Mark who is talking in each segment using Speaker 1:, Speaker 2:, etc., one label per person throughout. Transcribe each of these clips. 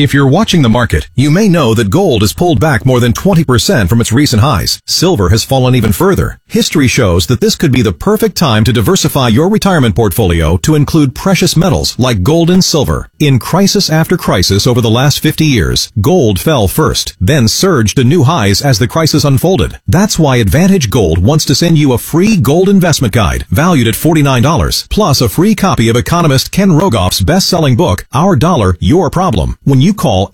Speaker 1: If you're watching the market, you may know that gold has pulled back more than 20% from its recent highs. Silver has fallen even further. History shows that this could be the perfect time to diversify your retirement portfolio to include precious metals like gold and silver. In crisis after crisis over the last 50 years, gold fell first, then surged to new highs as the crisis unfolded. That's why Advantage Gold wants to send you a free gold investment guide valued at $49, plus a free copy of economist Ken Rogoff's best-selling book, Our Dollar, Your Problem, when you call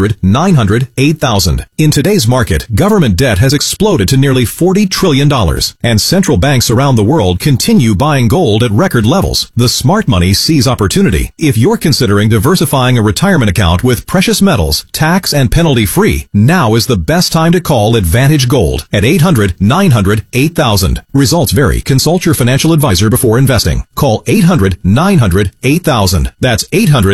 Speaker 1: 800-900-8000. In today's market, government debt has exploded to nearly $40 trillion, and central banks around the world continue buying gold at record levels. The smart money sees opportunity. If you're considering diversifying a retirement account with precious metals, tax and penalty free, now is the best time to call Advantage Gold at 800-900-8000. Results vary. Consult your financial advisor before investing. Call 800-900-8000. That's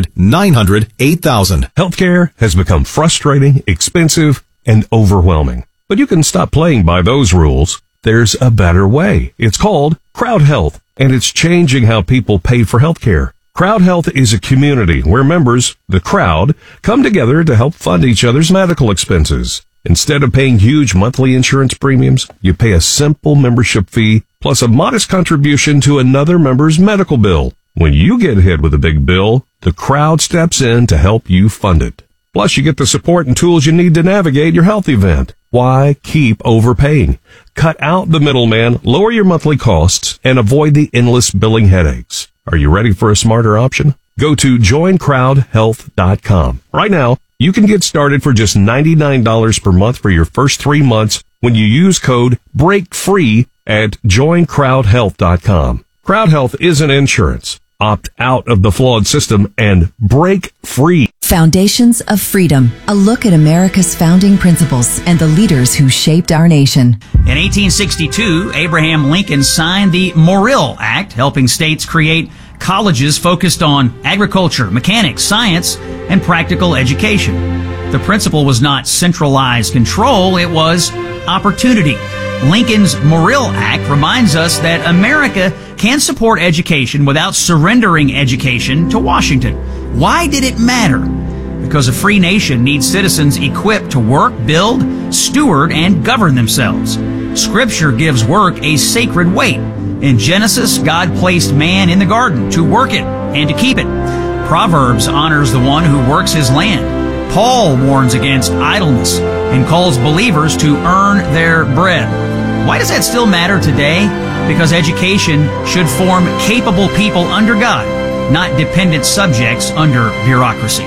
Speaker 1: 800-900-8000.
Speaker 2: Healthcare has become frustrating, expensive, and overwhelming. But you can stop playing by those rules. There's a better way. It's called Crowd Health, and it's changing how people pay for healthcare. Crowd Health is a community where members, the crowd, come together to help fund each other's medical expenses. Instead of paying huge monthly insurance premiums, you pay a simple membership fee plus a modest contribution to another member's medical bill. When you get hit with a big bill, the crowd steps in to help you fund it. Plus, you get the support and tools you need to navigate your health event. Why keep overpaying? Cut out the middleman, lower your monthly costs, and avoid the endless billing headaches. Are you ready for a smarter option? Go to joincrowdhealth.com. Right now, you can get started for just $99 per month for your first 3 months when you use code BREAKFREE at joincrowdhealth.com. Crowd Health isn't insurance. Opt out of the flawed system and break free.
Speaker 3: Foundations of Freedom, a look at America's founding principles and the leaders who shaped our nation.
Speaker 4: In 1862, Abraham Lincoln signed the Morrill Act, helping states create colleges focused on agriculture, mechanics, science, and practical education. The principle was not centralized control, it was opportunity. Lincoln's Morrill Act reminds us that America can support education without surrendering education to Washington. Why did it matter? Because a free nation needs citizens equipped to work, build, steward, and govern themselves. Scripture gives work a sacred weight. In Genesis, God placed man in the garden to work it and to keep it. Proverbs honors the one who works his land. Paul warns against idleness and calls believers to earn their bread. Why does that still matter today? Because education should form capable people under God, not dependent subjects under bureaucracy.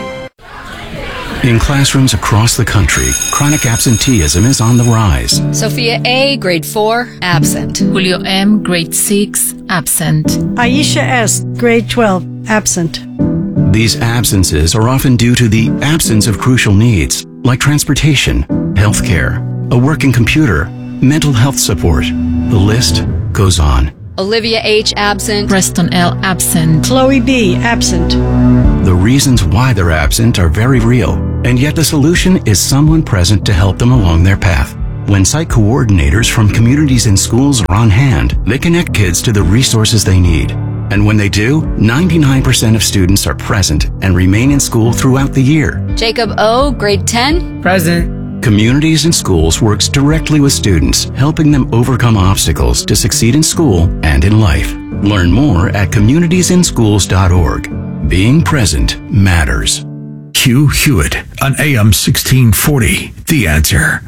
Speaker 5: In classrooms across the country, chronic absenteeism is on the rise.
Speaker 6: Sophia A., grade 4, absent.
Speaker 7: Julio M., grade 6, absent.
Speaker 8: Aisha S., grade 12, absent.
Speaker 5: These absences are often due to the absence of crucial needs, like transportation, healthcare, a working computer, mental health support. The list goes on.
Speaker 6: Olivia H., absent.
Speaker 7: Preston L., absent.
Speaker 8: Chloe B., absent.
Speaker 5: The reasons why they're absent are very real, and yet the solution is someone present to help them along their path. When site coordinators from communities and schools are on hand, they connect kids to the resources they need. And when they do, 99% of students are present and remain in school throughout the year.
Speaker 6: Jacob O., grade 10.
Speaker 7: Present.
Speaker 5: Communities and Schools works directly with students, helping them overcome obstacles to succeed in school and in life. Learn more at communitiesandschools.org. Being present matters.
Speaker 9: Hugh Hewitt on AM 1640. The Answer.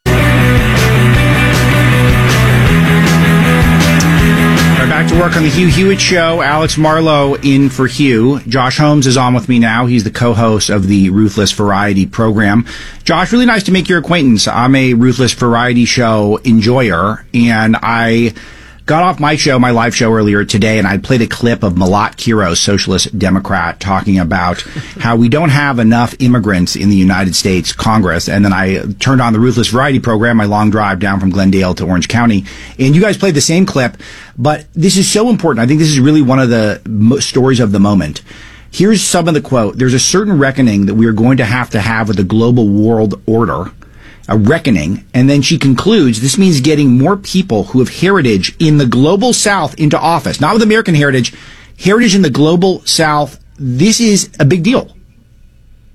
Speaker 10: Back to work on the Hugh Hewitt Show. Alex Marlowe in for Hugh. Josh Holmes is on with me now. He's the co-host of the Ruthless Variety program. Josh, really nice to make your acquaintance. I'm a Ruthless Variety show enjoyer, and I got off my show, my live show earlier today, and I played a clip of Malat Quiros, Socialist Democrat, talking about how we don't have enough immigrants in the United States Congress. And then I turned on the Ruthless Variety program, my long drive down from Glendale to Orange County, and you guys played the same clip. But this is so important. I think this is really one of the stories of the moment. Here's some of the quote. There's a certain reckoning that we are going to have with the global world order. A reckoning, and then she concludes, this means getting more people who have heritage in the global South into office. Not with American heritage in the global South. This is a big deal.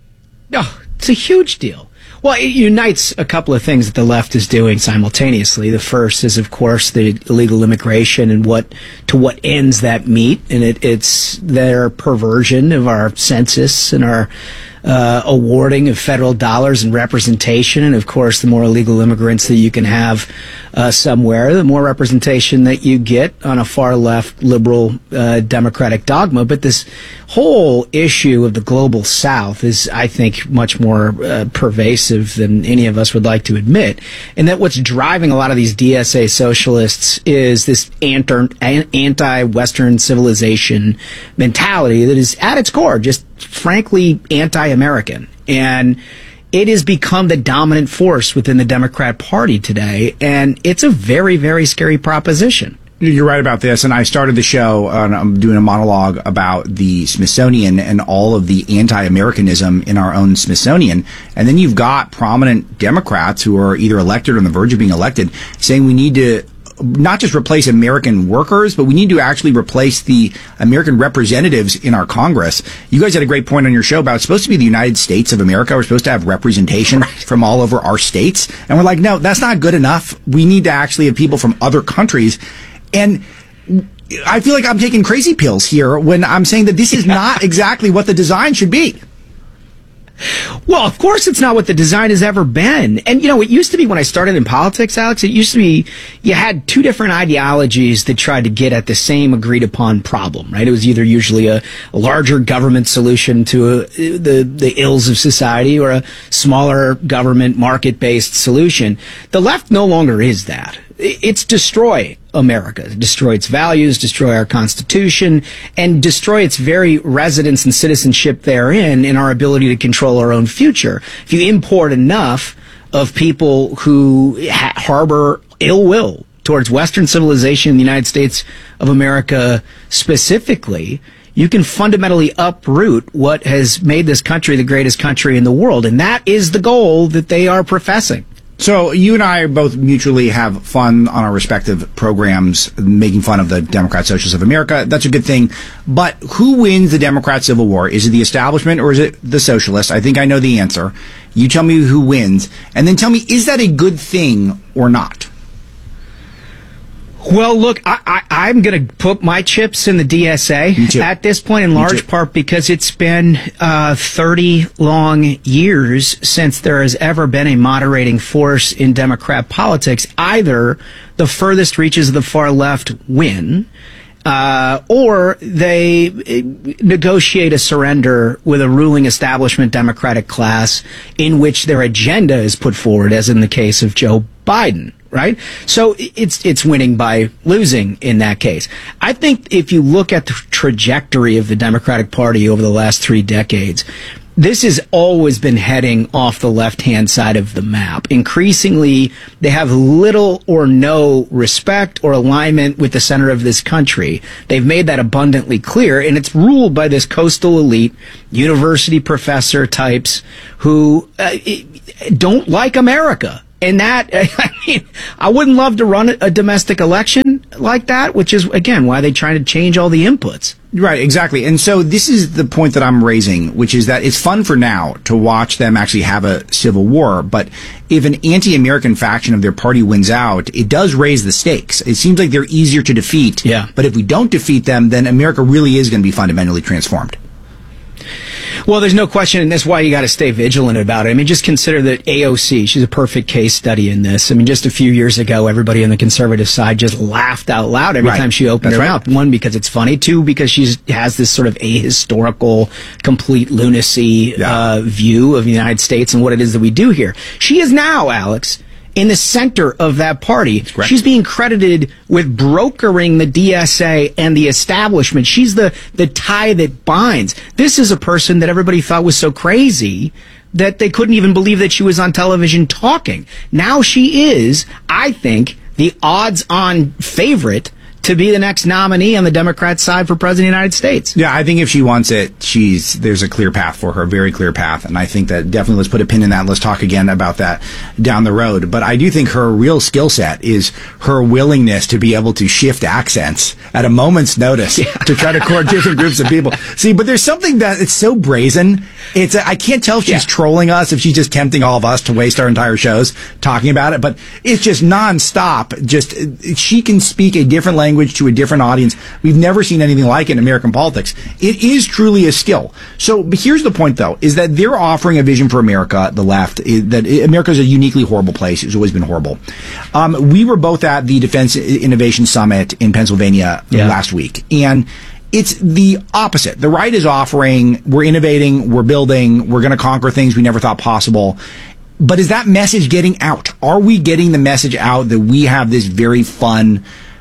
Speaker 11: Oh, it's a huge deal. Well, it unites a couple of things that the left is doing simultaneously. The first is, of course, the illegal immigration and what ends that meet, and it's their perversion of our census and our awarding of federal dollars and representation. And of course, the more illegal immigrants that you can have somewhere, the more representation that you get on a far left liberal democratic dogma. But this whole issue of the global South is, I think, much more pervasive than any of us would like to admit. And that what's driving a lot of these DSA socialists is this anti-Western civilization mentality that is at its core just frankly anti-American. And it has become the dominant force within the Democrat Party today, and it's a very, very scary proposition.
Speaker 10: You're right about this, and I started the show, I'm doing a monologue about the Smithsonian and all of the anti-Americanism in our own Smithsonian, and then you've got prominent Democrats who are either elected or on the verge of being elected saying we need to not just replace American workers, but we need to actually replace the American representatives in our Congress. You guys had a great point on your show about it's supposed to be the United States of America. We're supposed to have representation from all over our states. And we're like, no, that's not good enough. We need to actually have people from other countries. And I feel like I'm taking crazy pills here when I'm saying that this is not exactly what the design should be.
Speaker 11: Well, of course it's not what the design has ever been. And, you know, it used to be when I started in politics, Alex, it used to be you had two different ideologies that tried to get at the same agreed upon problem, right? It was either usually a larger government solution to the ills of society or a smaller government market-based solution. The left no longer is that. It's destroy America, destroy its values, destroy our Constitution, and destroy its very residence and citizenship therein and our ability to control our own future. If you import enough of people who harbor ill will towards Western civilization in the United States of America specifically, you can fundamentally uproot what has made this country the greatest country in the world. And that is the goal that they are professing.
Speaker 10: So you and I both mutually have fun on our respective programs, making fun of the Democrat Socialists of America. That's a good thing. But who wins the Democrat Civil War? Is it the establishment or is it the socialists? I think I know the answer. You tell me who wins. And then tell me, is that a good thing or not?
Speaker 11: Well, look, I'm going to put my chips in the DSA at this point, in large part because it's been 30 long years since there has ever been a moderating force in Democrat politics. Either the furthest reaches of the far left win, or they negotiate a surrender with a ruling establishment Democratic class in which their agenda is put forward, as in the case of Joe Biden. Right? So it's winning by losing in that case. I think if you look at the trajectory of the Democratic Party over the last 3 decades, this has always been heading off the left-hand side of the map. Increasingly, they have little or no respect or alignment with the center of this country. They've made that abundantly clear, and it's ruled by this coastal elite, university professor types who don't like America. And that, I mean, I wouldn't love to run a domestic election like that, which is, again, why they're trying to change all the inputs.
Speaker 10: Right, exactly. And so this is the point that I'm raising, which is that it's fun for now to watch them actually have a civil war. But if an anti-American faction of their party wins out, it does raise the stakes. It seems like they're easier to defeat. Yeah. But if we don't defeat them, then America really is going to be fundamentally transformed.
Speaker 11: Well, there's no question, and that's why you got to stay vigilant about it. I mean, just consider that AOC, she's a perfect case study in this. I mean, just a few years ago, everybody on the conservative side just laughed out loud every time she opened her mouth. One, because it's funny. Two, because she has this sort of ahistorical, complete lunacy view of the United States and what it is that we do here. She is now, Alex, in the center of that party. She's being credited with brokering the DSA and the establishment. She's the tie that binds. This is a person that everybody thought was so crazy that they couldn't even believe that she was on television talking. Now she is, I think, the odds-on favorite to be the next nominee on the Democrat side for president of the United States.
Speaker 10: Yeah, I think if she wants it, there's a clear path for her, a very clear path. And I think that definitely, let's put a pin in that. Let's talk again about that down the road. But I do think her real skill set is her willingness to be able to shift accents at a moment's notice to try to court different groups of people. See, but there's something that it's so brazen. I can't tell if she's trolling us, if she's just tempting all of us to waste our entire shows talking about it, but it's just nonstop. She can speak a different language to a different audience. We've never seen anything like it in American politics. It is truly a skill. So, but here's the point, though, is that they're offering a vision for America, the left, that America is a uniquely horrible place. It's always been horrible. We were both at the Defense Innovation Summit in Pennsylvania last week, and it's the opposite. The right is offering, we're innovating, we're building, we're going to conquer things we never thought possible. But is that message getting out? Are we getting the message out that we have this very fun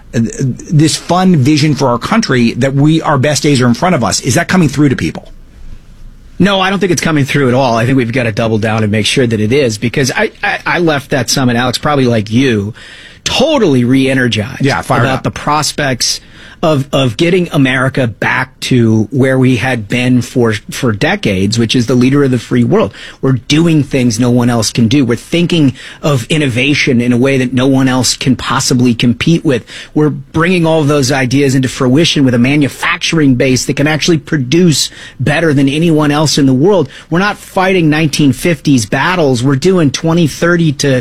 Speaker 10: vision for our country, that our best days are in front of us? Is that coming through to people?
Speaker 11: No, I don't think it's coming through at all. I think we've got to double down and make sure that it is, because I left that summit, Alex, probably like you, totally re-energized about the prospects of getting America back to where we had been for decades, which is the leader of the free world. We're doing things no one else can do. We're thinking of innovation in a way that no one else can possibly compete with. We're bringing all of those ideas into fruition with a manufacturing base that can actually produce better than anyone else in the world. We're not fighting 1950s battles. We're doing 2030 to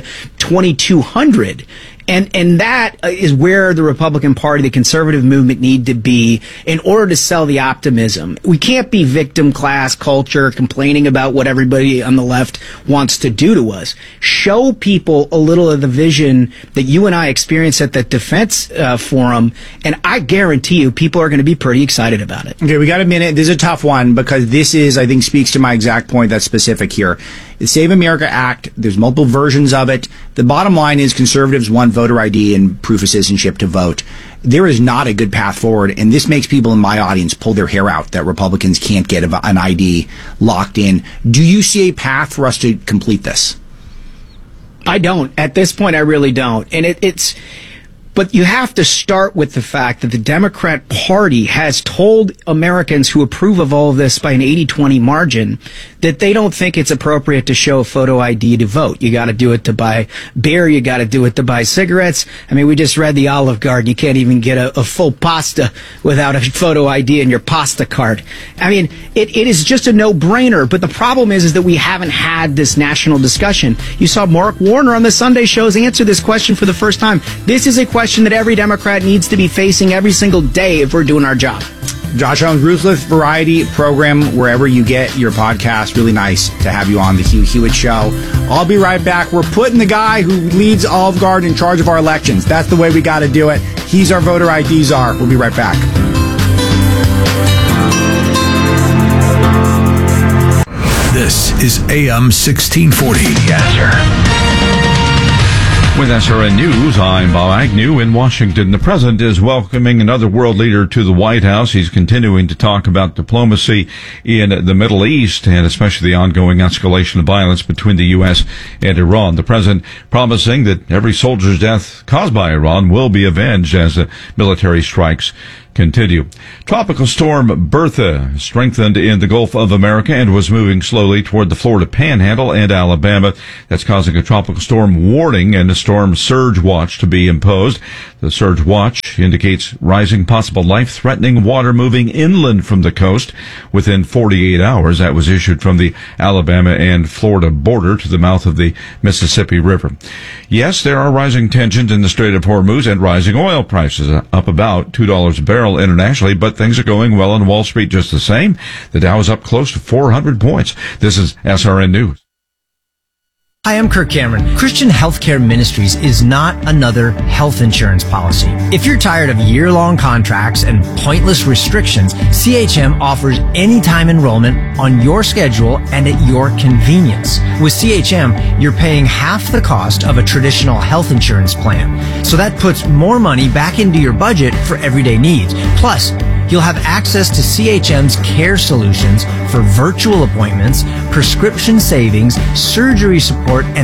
Speaker 11: 2200. And that is where the Republican Party, the conservative movement need to be in order to sell the optimism. We can't be victim class culture complaining about what everybody on the left wants to do to us. Show people a little of the vision that you and I experienced at the Defense Forum, and I guarantee you people are going to be pretty excited about it.
Speaker 10: Okay, we got a minute. This is a tough one because this is, I think, speaks to my exact point that's specific here. The Save America Act, there's multiple versions of it. The bottom line is conservatives want voter ID and proof of citizenship to vote. There is not a good path forward, and this makes people in my audience pull their hair out that Republicans can't get an ID locked in. Do you see a path for us to complete this?
Speaker 11: I don't. At this point, I really don't. And but you have to start with the fact that the Democrat Party has told Americans who approve of all of this by an 80-20 margin that they don't think it's appropriate to show a photo ID to vote. You got to do it to buy beer. You got to do it to buy cigarettes. I mean, we just read the Olive Garden. You can't even get a full pasta without a photo ID in your pasta cart. I mean, it is just a no-brainer. But the problem is that we haven't had this national discussion. You saw Mark Warner on the Sunday shows answer this question for the first time. This is a question that every Democrat needs to be facing every single day if we're doing our job.
Speaker 10: Josh Holmes, Ruthless Variety Program, wherever you get your podcast. Really nice to have you on the Hugh Hewitt Show. I'll be right back. We're putting the guy who leads Olive Garden in charge of our elections. That's the way we got to do it. He's our voter ID czar. We'll be right back.
Speaker 9: This is AM 1640. The Answer.
Speaker 12: With SRN News, I'm Bob Agnew in Washington. The president is welcoming another world leader to the White House. He's continuing to talk about diplomacy in the Middle East and especially the ongoing escalation of violence between the U.S. and Iran. The president promising that every soldier's death caused by Iran will be avenged as the military strikes continue. Tropical storm Bertha strengthened in the Gulf of America and was moving slowly toward the Florida Panhandle and Alabama. That's causing a tropical storm warning and a storm surge watch to be imposed. The surge watch indicates rising possible life-threatening water moving inland from the coast within 48 hours. That was issued from the Alabama and Florida border to the mouth of the Mississippi River. Yes, there are rising tensions in the Strait of Hormuz and rising oil prices, up about $2 a barrel internationally, but things are going well on Wall Street just the same. The Dow is up close to 400 points. This is SRN News.
Speaker 13: Hi, I'm Kirk Cameron. Christian Healthcare Ministries is not another health insurance policy. If you're tired of year-long contracts and pointless restrictions, CHM offers anytime enrollment on your schedule and at your convenience. With CHM, you're paying half the cost of a traditional health insurance plan. So that puts more money back into your budget for everyday needs. Plus, you'll have access to CHM's care solutions for virtual appointments, prescription savings, surgery support, and more.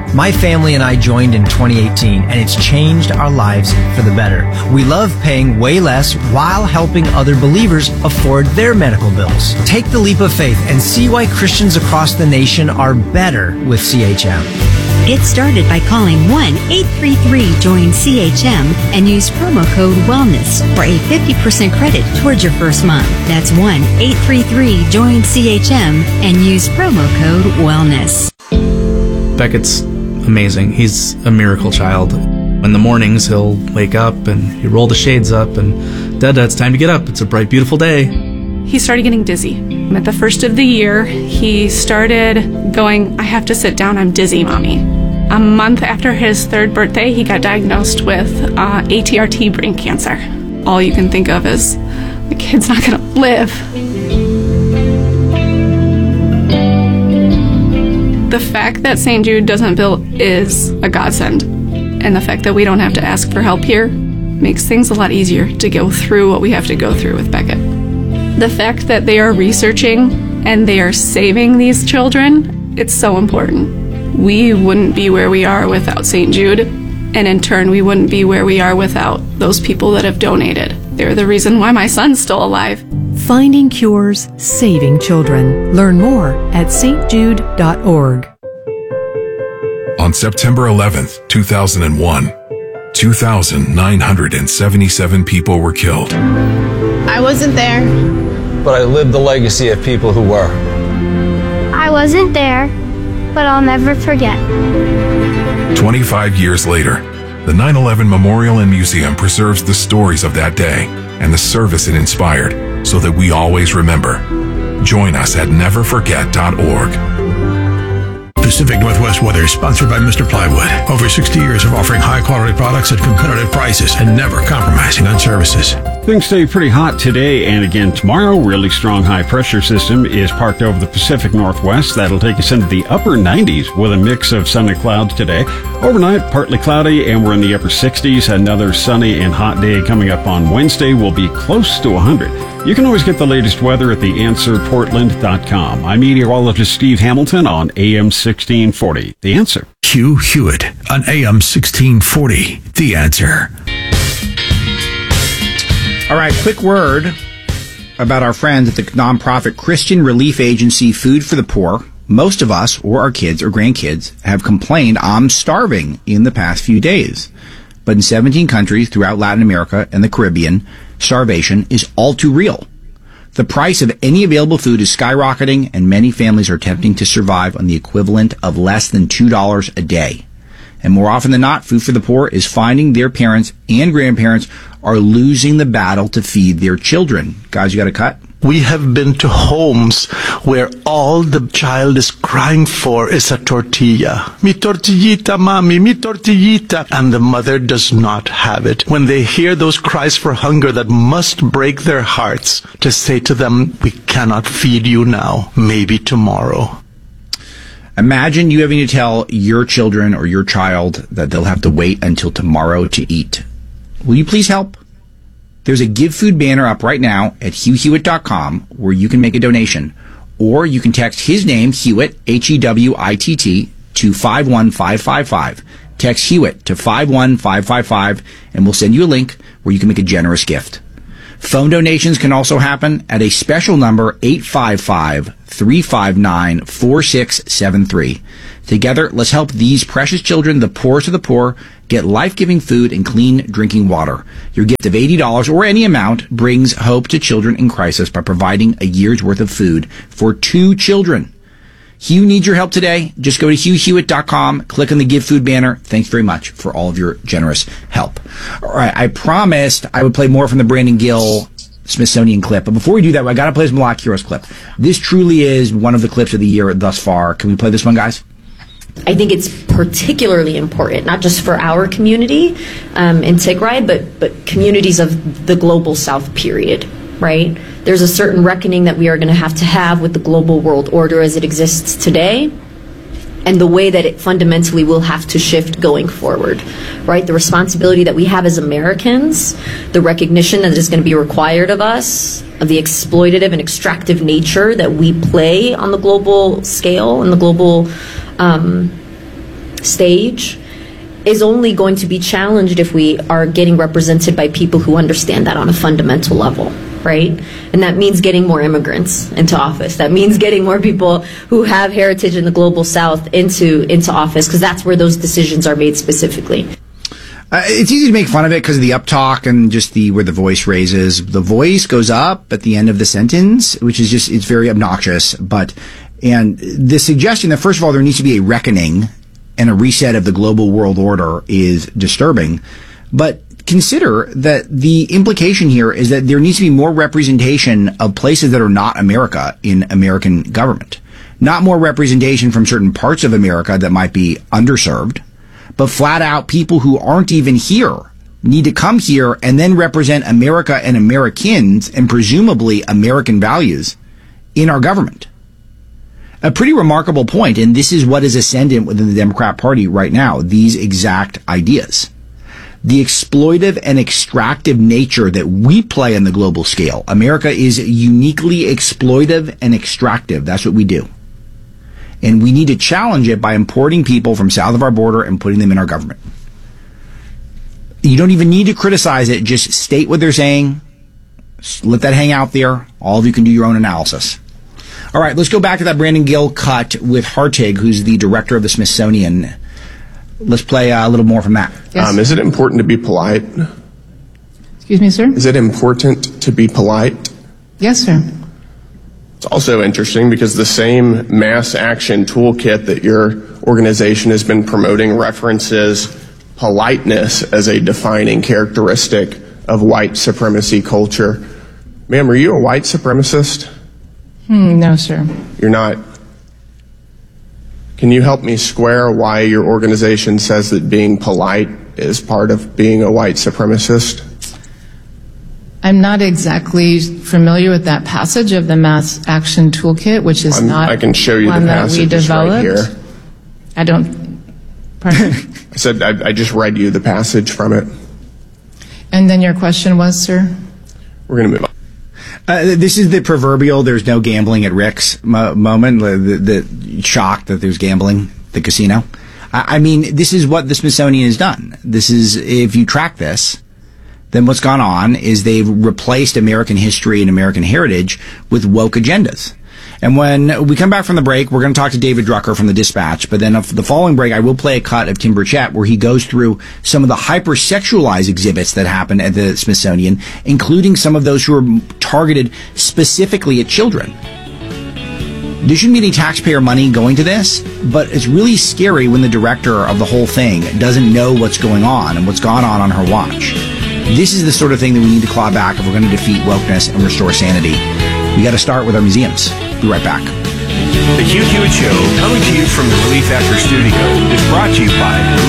Speaker 13: My family and I joined in 2018, and it's changed our lives for the better. We love paying way less while helping other believers afford their medical bills. Take the leap of faith and see why Christians across the nation are better with CHM.
Speaker 14: Get started by calling 1-833-JOIN-CHM and use promo code WELLNESS for a 50% credit towards your first month. That's 1-833-JOIN-CHM and use promo code WELLNESS.
Speaker 15: Beckett's amazing. He's a miracle child. In the mornings, he'll wake up and he'll roll the shades up and, Dada, it's time to get up. It's a bright, beautiful day.
Speaker 16: He started getting dizzy. At the first of the year, he started going, I have to sit down, I'm dizzy, Mommy. A month after his 3rd birthday, he got diagnosed with ATRT brain cancer. All you can think of is, the kid's not going to live. The fact that St. Jude doesn't bill is a godsend. And the fact that we don't have to ask for help here makes things a lot easier to go through what we have to go through with Beckett. The fact that they are researching and they are saving these children, it's so important. We wouldn't be where we are without St. Jude, and in turn, we wouldn't be where we are without those people that have donated. They're the reason why my son's still alive.
Speaker 17: Finding cures, saving children. Learn more at stjude.org.
Speaker 18: On September 11th, 2001, 2,977 people were killed.
Speaker 19: I wasn't there.
Speaker 20: But I lived the legacy of people who were.
Speaker 19: I wasn't there, but I'll never forget.
Speaker 18: 25 years later, the 9/11 Memorial and Museum preserves the stories of that day and the service it inspired so that we always remember. Join us at neverforget.org.
Speaker 9: Pacific Northwest weather is sponsored by Mr. Plywood. Over 60 years of offering high-quality products at competitive prices and never compromising on services.
Speaker 21: Things stay pretty hot today and again tomorrow. Really strong high-pressure system is parked over the Pacific Northwest. That'll take us into the upper 90s with a mix of sun and clouds today. Overnight, partly cloudy, and we're in the upper 60s. Another sunny and hot day coming up on Wednesday. Will be close to 100. You can always get the latest weather at theanswerportland.com. I'm meteorologist Steve Hamilton on AM 1640. The Answer.
Speaker 9: Hugh Hewitt on AM 1640. The Answer.
Speaker 10: All right, quick word about our friends at the nonprofit Christian relief agency Food for the Poor. Most of us, or our kids or grandkids, have complained, I'm starving in the past few days. But in 17 countries throughout Latin America and the Caribbean, starvation is all too real. The price of any available food is skyrocketing, and many families are attempting to survive on the equivalent of less than $2 a day. And more often than not, Food for the Poor is finding their parents and grandparents are losing the battle to feed their children. Guys, you got a cut?
Speaker 22: We have been to homes where all the child is crying for is a tortilla. Mi tortillita, mami, mi tortillita. And the mother does not have it. When they hear those cries for hunger that must break their hearts, to say to them, we cannot feed you now, maybe tomorrow.
Speaker 10: Imagine you having to tell your children or your child that they'll have to wait until tomorrow to eat. Will you please help? There's a Give Food banner up right now at HughHewitt.com where you can make a donation. Or you can text his name, Hewitt, Hewitt, to 51555. Text Hewitt to 51555 and we'll send you a link where you can make a generous gift. Phone donations can also happen at a special number, 855-359-4673. Together, let's help these precious children, the poorest of the poor, get life-giving food and clean drinking water. Your gift of $80 or any amount brings hope to children in crisis by providing a year's worth of food for 2 children. Hugh needs your help today. Just go to HughHewitt.com, click on the Give Food banner. Thanks very much for all of your generous help. All right, I promised I would play more from the Brandon Gill Smithsonian clip. But before we do that, I got to play this Malak Heroes clip. This truly is one of the clips of the year thus far. Can we play this one, guys?
Speaker 23: I think it's particularly important, not just for our community in Tigray, but communities of the global South, period, right? There's a certain reckoning that we are going to have with the global world order as it exists today, and the way that it fundamentally will have to shift going forward, right? The responsibility that we have as Americans, the recognition that is going to be required of us, of the exploitative and extractive nature that we play on the global scale and the global stage is only going to be challenged if we are getting represented by people who understand that on a fundamental level, right? And that means getting more immigrants into office. That means getting more people who have heritage in the global South into office, because that's where those decisions are made specifically.
Speaker 10: It's easy to make fun of it because of the uptalk and just where the voice raises. The voice goes up at the end of the sentence, which is it's very obnoxious. And the suggestion that, first of all, there needs to be a reckoning and a reset of the global world order is disturbing. But consider that the implication here is that there needs to be more representation of places that are not America in American government. Not more representation from certain parts of America that might be underserved, but flat out people who aren't even here need to come here and then represent America and Americans and presumably American values in our government. A pretty remarkable point, and this is what is ascendant within the Democrat Party right now, these exact ideas. The exploitive and extractive nature that we play on the global scale. America is uniquely exploitive and extractive. That's what we do. And we need to challenge it by importing people from south of our border and putting them in our government. You don't even need to criticize it. Just state what they're saying. Let that hang out there. All of you can do your own analysis. All right, let's go back to that Brandon Gill cut with Hartig, who's the director of the Smithsonian. Let's play a little more from that.
Speaker 1: Yes. Is it important to be polite?
Speaker 2: Excuse me, sir?
Speaker 1: Is it important to be polite?
Speaker 2: Yes, sir.
Speaker 1: It's also interesting because the same mass action toolkit that your organization has been promoting references politeness as a defining characteristic of white supremacy culture. Ma'am, are you a white supremacist?
Speaker 2: No, sir.
Speaker 1: You're not. Can you help me square why your organization says that being polite is part of being a white supremacist?
Speaker 2: I'm not exactly familiar with that passage of the Mass Action Toolkit, which is
Speaker 1: I can show you the passage right here.
Speaker 2: I don't. Pardon?
Speaker 1: I said I just read you the passage from it.
Speaker 2: And then your question was, sir?
Speaker 1: We're going to move on.
Speaker 10: This is the proverbial "there's no gambling at Rick's" moment, the shock that there's gambling, the casino. I mean, this is what the Smithsonian has done. This is, if you track this, then what's gone on is they've replaced American history and American heritage with woke agendas. And when we come back from the break, we're going to talk to David Drucker from the Dispatch. But then the following break, I will play a cut of Tim Burchett where he goes through some of the hypersexualized exhibits that happen at the Smithsonian, including some of those who are targeted specifically at children. There shouldn't be any taxpayer money going to this, but it's really scary when the director of the whole thing doesn't know what's going on and what's gone on her watch. This is the sort of thing that we need to claw back if we're going to defeat wokeness and restore sanity. We got to start with our museums. Be right back.
Speaker 3: The Hugh Hewitt Show, coming to you from the Relief Factor studio, is brought to you by